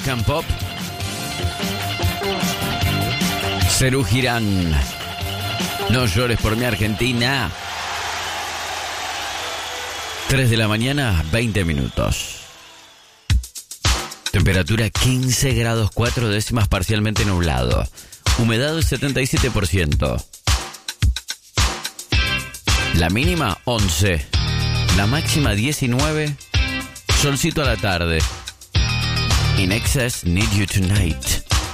Rock and Pop. Serú Girán. No llores por mi Argentina. 3 de la mañana, 20 minutos. Temperatura 15 grados 4 décimas, parcialmente nublado. Humedad del 77%. La mínima 11. La máxima 19. Solcito a la tarde. In Excess, Need You Tonight.